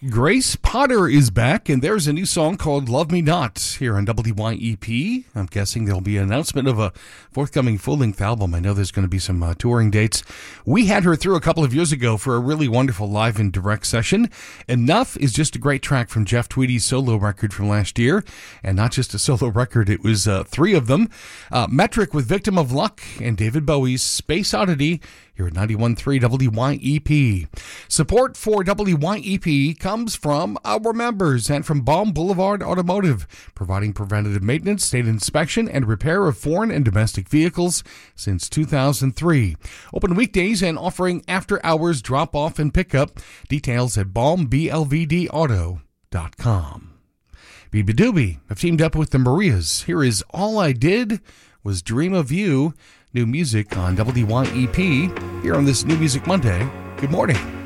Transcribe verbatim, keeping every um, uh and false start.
Grace Potter is back, and there's a new song called Love Me Not here on W Y E P. I'm guessing there'll be an announcement of a forthcoming full-length album. I know there's going to be some uh, touring dates. We had her through a couple of years ago for a really wonderful live and direct session. Enough is just a great track from Jeff Tweedy's solo record from last year, and not just a solo record, it was uh, three of them. Uh, Metric with Victim of Luck, and David Bowie's Space Oddity here at ninety-one point three W Y E P. Support for W Y E P comes from our members and from Balm Boulevard Automotive, providing preventative maintenance, state inspection, and repair of foreign and domestic vehicles since two thousand three. Open weekdays and offering after-hours drop-off and pickup. Details at balm b l v d auto dot com. Biba Doobie have teamed up with the Marias. Here is All I Did Was Dream of You. New music on W Y E P here on this New Music Monday. Good morning.